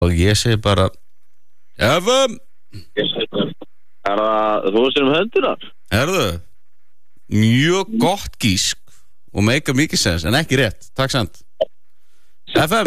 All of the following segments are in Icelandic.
og ég segi bara FM. Það þú sem hendunar? Herðu, mjög gott gísk og meika mikið sens, en ekki rétt. Takk samt. FM.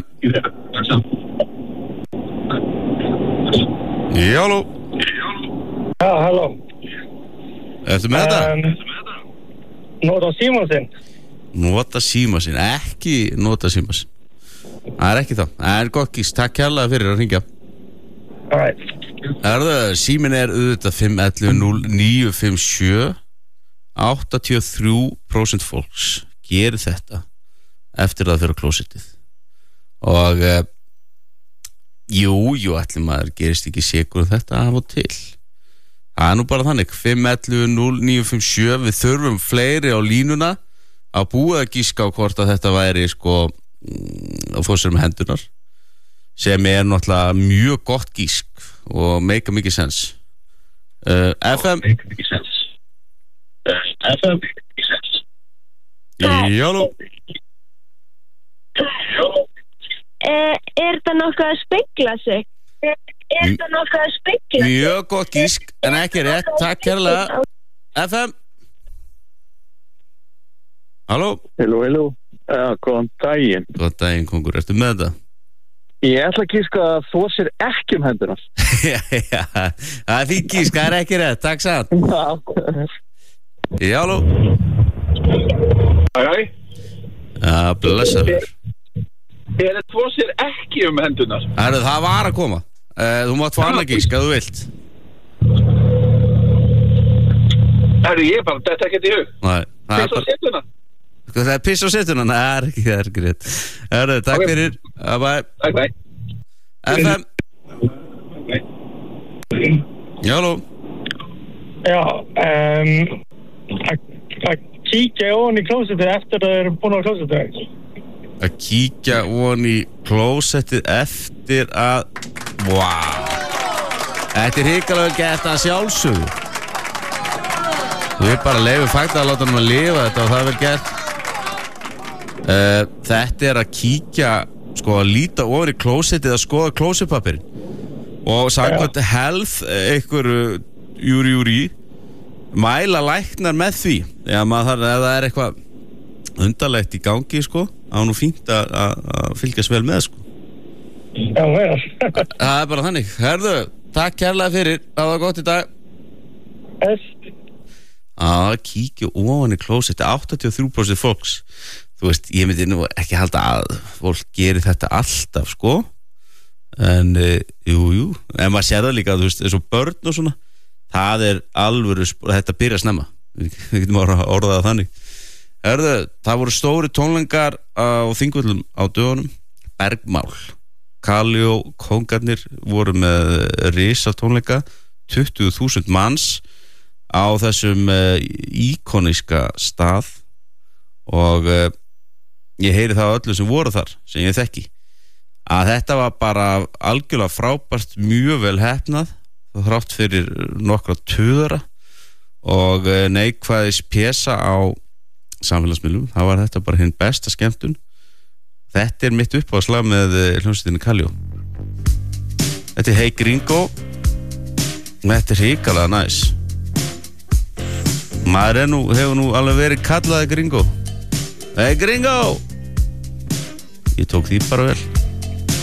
Halló. Já, halló. Ertu með þetta? Nota símasinn. Nota símasinn, ekki nota símasinn. Það er ekki það. Það er gott gísk, takk kærlega fyrir að hringja. Alright. Herðu, síminn er auðvitað 511-0957. 83% fólks gerir þetta eftir að fyrir klósettið. Og jú, ætli maður gerist ekki sekur þetta af og til. Það er nú bara þannig. 511-0957. Við þurfum fleiri á línuna að búa að gíska á hvort að þetta væri sko á fórsir með hendunar, sem er náttúrulega mjög gott gísk og meika mikið sens. FM. FM. Halló. Er það nokkuð að spegla sig? Mjög gott gísk, en ekki rétt. Takk kærlega. FM. Halló. Hello. Góðan daginn. Góðan daginn, kongur. Ertu með þetta? Ég ætla að gíska að þú sér ekki hendunar. Já, það er fínt gísk, það er ekki rétt. Takk samt. Halló. Hæ. Já, blessaður. Það þú sér ekki hendunar. Það var að koma. Þú mátt fá annað gísk, ef þú vilt. Ég bara, þetta ekki í hug. Nei, Piss á setuna. Það er piss á setuna? Nei, það er ekki rétt. Takk fyrir. Bye. Bye. FM. Halló. Já, að kíkja ofan í klósettið eftir að það eru búin á klósettið. Að kíkja ofan í klósettið eftir að Þetta er hrikalega gert að sjálfsögðu. Við bara leifum fakta að láta hann að lifa þetta og það er vel gert. Þetta er að kíkja, sko, að líta ofan í klósettið að skoða klósettpapirinn. Og samkvæmt health einhverju júri mæla læknar með því. Já, maður þarf, ef það er eitthvað undarlegt í gangi, sko, þá er nú fínt að fylgjast vel með, sko. Já, vel. Það er bara þannig. Herðu, takk kærlega fyrir. Það var gott í dag. Að kíkja ofan í klósettið. 83% fólks. Þú veist, ég myndi nú ekki halda að fólk gerir þetta alltaf, sko. En, jú. En maður sér það líka, þú veist, eins og börn og svona. Það er alvöru, þetta byrja snemma. Við getum orðað það þannig. Herðu, það voru stóri tónleikar á Þingvöllum á dögunum. Bergmál. Kali og kóngarnir voru með risatónleika. 20.000 manns á þessum íkoniska stað. Og ég heyri það á öllu sem voru þar, sem ég þekki, að þetta var bara algjörlega frábært, mjög vel heppnað, þrátt fyrir nokkra tuðara og neikvæðis pésa á samfélagsmiðlum. Það var þetta bara hinn besta skemmtun. Þetta er mitt uppáðslag með hljómsveitinni Kalljó. Þetta er Hey Gringo. Þetta er hrikalega næs. Maður hefur nú alveg verið kallaði Gringo. Hey Gringo. Ég tók því bara vel.